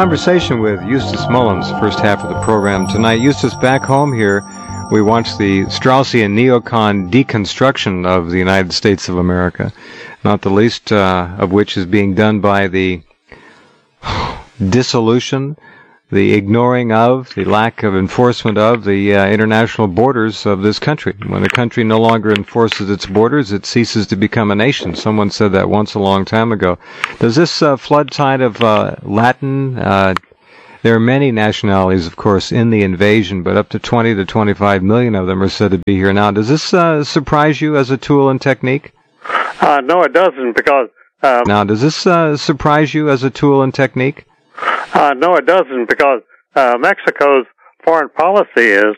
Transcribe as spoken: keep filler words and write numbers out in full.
conversation with Eustace Mullins, first half of the program tonight. Eustace, back home here, we watched the Straussian neocon deconstruction of the United States of America, not the least uh, of which is being done by the dissolution, the ignoring of, the lack of enforcement of the uh, international borders of this country. When a country no longer enforces its borders, it ceases to become a nation. Someone said that once a long time ago. Does this uh, flood tide of uh, Latin, uh, there are many nationalities, of course, in the invasion, but up to twenty to twenty-five million of them are said to be here now. Does this uh, surprise you as a tool and technique? Uh, no, it doesn't, because... Um, now, does this uh, surprise you as a tool and technique? Uh, no, it doesn't, because uh, Mexico's foreign policy is